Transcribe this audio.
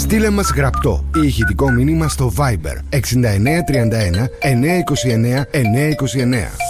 Στείλε μας γραπτό ή ηχητικό μήνυμα στο Viber 6931 929 929.